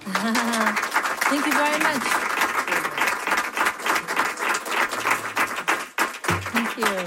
Thank you very much. Thank you.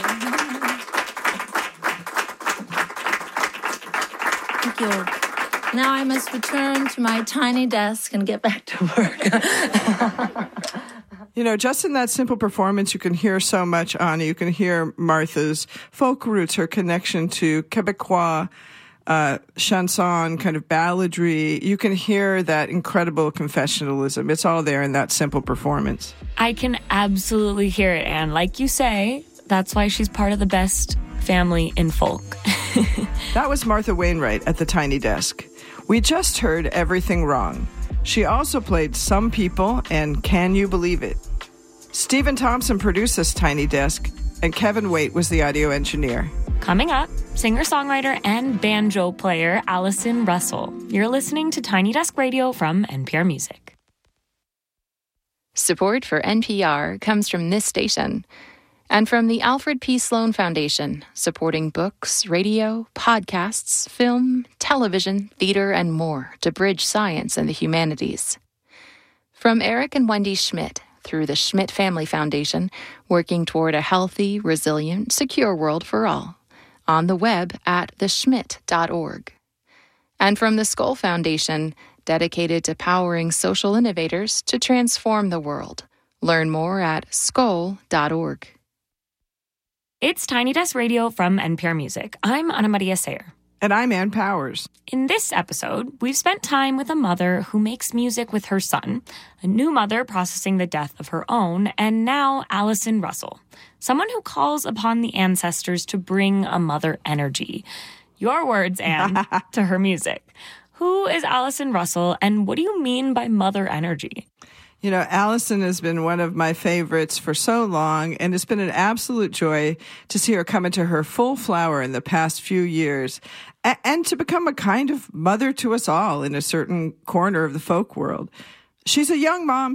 Thank you. Now I must return to my tiny desk and get back to work. You know, just in that simple performance, you can hear so much, Anna. You can hear Martha's folk roots, her connection to Quebecois chanson, kind of balladry. You can hear that incredible confessionalism. It's all there in that simple performance. I can absolutely hear it, Anne. Like you say, that's why she's part of the best family in folk. That was Martha Wainwright at the Tiny Desk. We just heard Everything Wrong. She also played Some People and Can You Believe It? Stephen Thompson produced this Tiny Desk, and Kevin Waite was the audio engineer. Coming up, singer-songwriter and banjo player Allison Russell. You're listening to Tiny Desk Radio from NPR Music. Support for NPR comes from this station and from the Alfred P. Sloan Foundation, supporting books, radio, podcasts, film, television, theater, and more to bridge science and the humanities. From Eric and Wendy Schmidt, through the Schmidt Family Foundation, working toward a healthy, resilient, secure world for all. On the web at theschmidt.org. And from the Skoll Foundation, dedicated to powering social innovators to transform the world. Learn more at skoll.org. It's Tiny Desk Radio from NPR Music. I'm Ana Maria Sayer. And I'm Ann Powers. In this episode, we've spent time with a mother who makes music with her son, a new mother processing the death of her own, and now Allison Russell, someone who calls upon the ancestors to bring a mother energy. Your words, Anne, to her music. Who is Allison Russell, and what do you mean by mother energy? You know, Allison has been one of my favorites for so long, and it's been an absolute joy to see her come into her full flower in the past few years and to become a kind of mother to us all in a certain corner of the folk world. She's a young mom,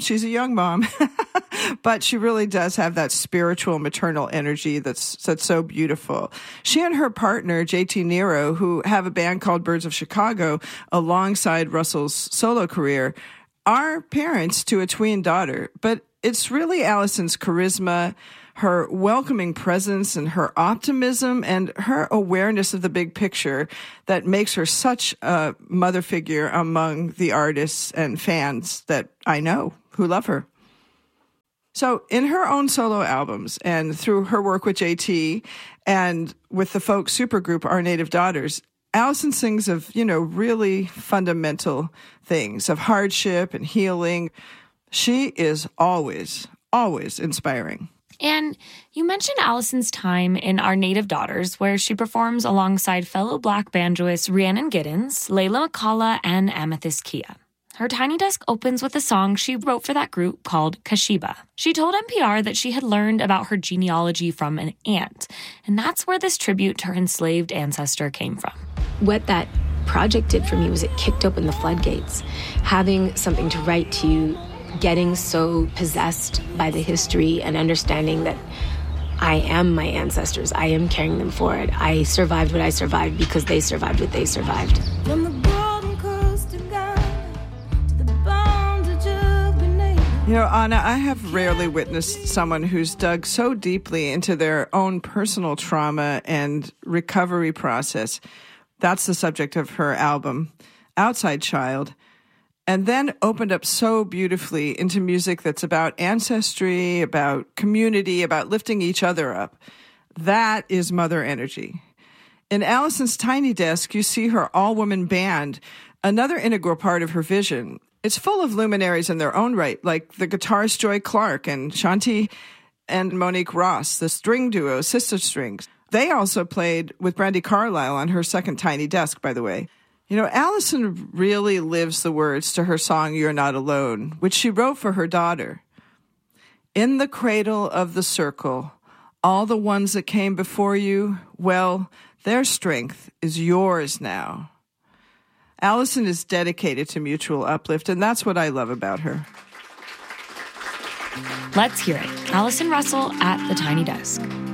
but she really does have that spiritual maternal energy that's so beautiful. She and her partner, JT Nero, who have a band called Birds of Chicago alongside Russell's solo career, are parents to a tween daughter, but it's really Allison's charisma, her welcoming presence, and her optimism, and her awareness of the big picture that makes her such a mother figure among the artists and fans that I know who love her. So in her own solo albums and through her work with JT and with the folk supergroup Our Native Daughters, Allison sings of, really fundamental things, of hardship and healing. She is always, always inspiring. And you mentioned Allison's time in Our Native Daughters, where she performs alongside fellow Black banjoists Rhiannon Giddens, Layla McCullough, and Amethyst Kia. Her Tiny Desk opens with a song she wrote for that group called Kashiba. She told NPR that she had learned about her genealogy from an aunt, and that's where this tribute to her enslaved ancestor came from. What that project did for me was it kicked open the floodgates. Having something to write to, getting so possessed by the history and understanding that I am my ancestors. I am carrying them forward. I survived what I survived because they survived what they survived. From the Golden Coast to Ghana, to the bones of Jubilee. You know, Anna, I have rarely witnessed someone who's dug so deeply into their own personal trauma and recovery process. That's the subject of her album, Outside Child, and then opened up so beautifully into music that's about ancestry, about community, about lifting each other up. That is mother energy. In Allison's Tiny Desk, you see her all-woman band, another integral part of her vision. It's full of luminaries in their own right, like the guitarist Joy Clark and Shanti and Monique Ross, the string duo, Sister Strings. They also played with Brandi Carlile on her second Tiny Desk, by the way. You know, Allison really lives the words to her song, You're Not Alone, which she wrote for her daughter. In the cradle of the circle, all the ones that came before you, well, their strength is yours now. Allison is dedicated to mutual uplift, and that's what I love about her. Let's hear it. Allison Russell at the Tiny Desk.